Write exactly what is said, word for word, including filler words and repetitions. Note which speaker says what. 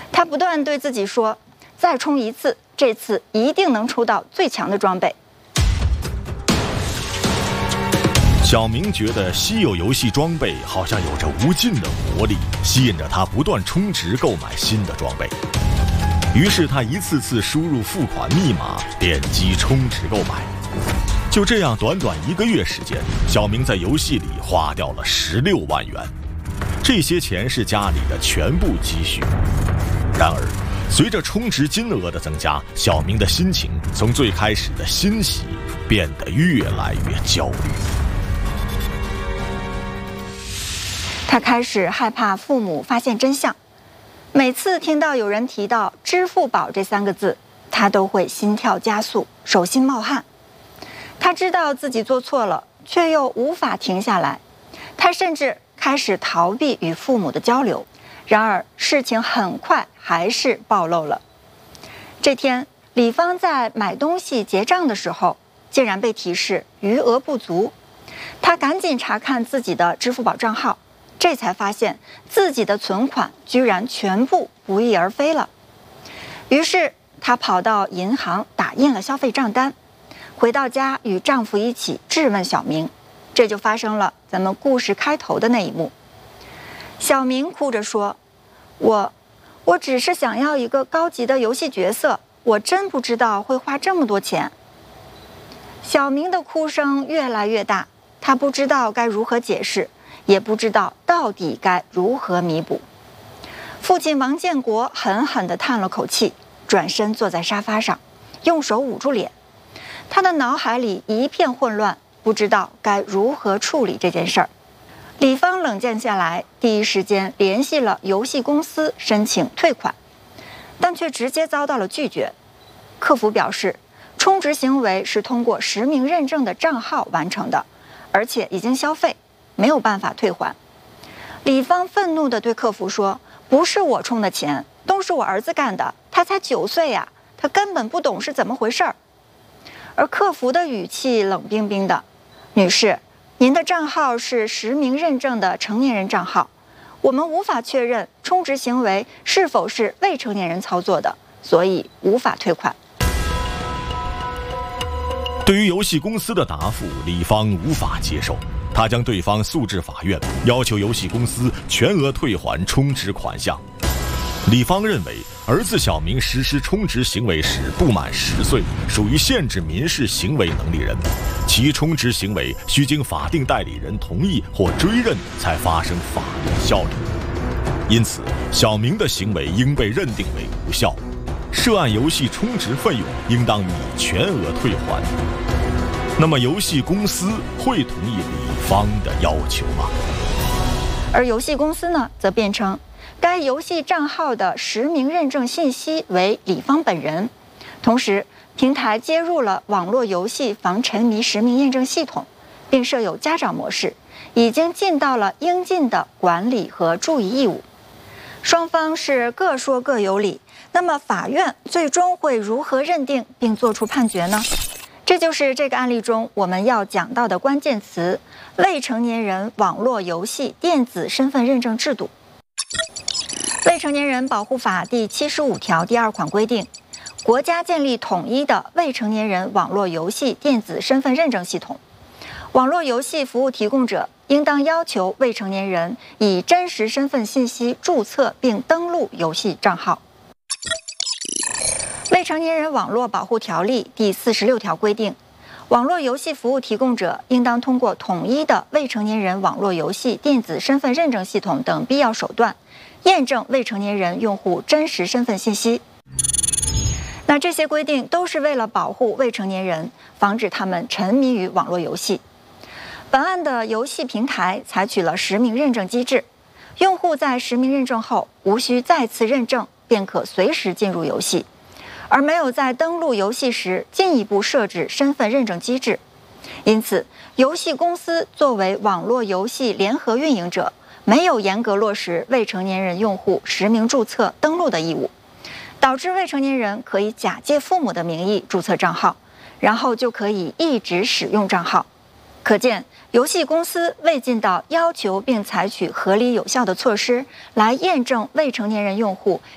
Speaker 1: 他不断对自己说，再充一次，这次一定能抽到最强的装备。
Speaker 2: 小明觉得稀有游戏装备好像有着无尽的魔力，吸引着他不断充值购买新的装备。于是他一次次输入付款密码，点击充值购买。就这样，短短一个月时间，小明在游戏里花掉了十六万元。这些钱是家里的全部积蓄。然而，随着充值金额的增加，小明的心情从最开始的欣喜变得越来越焦虑。
Speaker 1: 他开始害怕父母发现真相，每次听到有人提到“支付宝”这三个字，他都会心跳加速，手心冒汗。他知道自己做错了，却又无法停下来。他甚至开始逃避与父母的交流。然而，事情很快还是暴露了。这天，李芳在买东西结账的时候，竟然被提示余额不足。他赶紧查看自己的支付宝账号，这才发现自己的存款居然全部不翼而飞了。于是，她跑到银行打印了消费账单，回到家与丈夫一起质问小明。这就发生了咱们故事开头的那一幕。小明哭着说，我我只是想要一个高级的游戏角色，我真不知道会花这么多钱。小明的哭声越来越大，他不知道该如何解释，也不知道到底该如何弥补。父亲王建国狠狠地叹了口气，转身坐在沙发上，用手捂住脸。他的脑海里一片混乱，不知道该如何处理这件事儿。李芳冷静下来，第一时间联系了游戏公司申请退款，但却直接遭到了拒绝。客服表示，充值行为是通过实名认证的账号完成的，而且已经消费，没有办法退还。李芳愤怒地对客服说，不是我充的钱，都是我儿子干的，他才九岁呀，他根本不懂是怎么回事儿。而客服的语气冷冰冰的，女士，您的账号是实名认证的成年人账号，我们无法确认充值行为是否是未成年人操作的，所以无法退款。
Speaker 2: 对于游戏公司的答复，李芳无法接受，她将对方诉至法院，要求游戏公司全额退还充值款项。李芳认为，儿子小明实施充值行为时不满十岁，属于限制民事行为能力人，其充值行为需经法定代理人同意或追认才发生法律效力。因此，小明的行为应被认定为无效，涉案游戏充值费用应当予以全额退还。那么，游戏公司会同意李芳的要求吗？
Speaker 1: 而游戏公司呢，则辩称，该游戏账号的实名认证信息为李芳本人，同时平台接入了网络游戏防沉迷实名验证系统，并设有家长模式，已经尽到了应尽的管理和注意义务。双方是各说各有理，那么法院最终会如何认定并作出判决呢？这就是这个案例中我们要讲到的关键词：未成年人网络游戏电子身份认证制度。未成年人保护法第七十五条第二款规定，国家建立统一的未成年人网络游戏电子身份认证系统。网络游戏服务提供者应当要求未成年人以真实身份信息注册并登录游戏账号。未成年人网络保护条例第四十六条规定，网络游戏服务提供者应当通过统一的未成年人网络游戏电子身份认证系统等必要手段，验证未成年人用户真实身份信息。那这些规定都是为了保护未成年人，防止他们沉迷于网络游戏。本案的游戏平台采取了实名认证机制，用户在实名认证后无需再次认证，便可随时进入游戏，而没有在登录游戏时进一步设置身份认证机制。因此，游戏公司作为网络游戏联合运营者，没有严格落实未成年人用户实名注册登录的义务，导致未成年人可以假借父母的名义注册账号，然后就可以一直使用账号。可见，游戏公司未尽到要求并采取合理有效的措施来验证未成年人用户